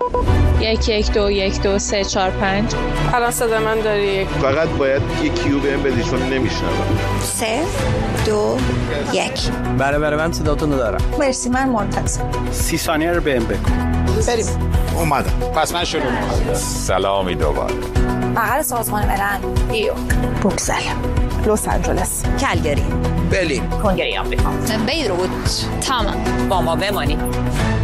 1 1 2 1 2 3 4 5. الان صدا من داری؟ فقط باید یه کیو بهم بدی چون نمیشنوم. 3 2 1. بله من صداتون رو دارم. مرسی، من منتظر. 30 ثانیه رو بهم بگو. بریم. اومدم. پس من شروع می‌کنم. سلامی دوباره. مقر سازمان ملل، نیویورک، بروکسل، لس آنجلس، کلگری، برلین، کنگره آمریکا. بیروت. تمام. با ما بمانید.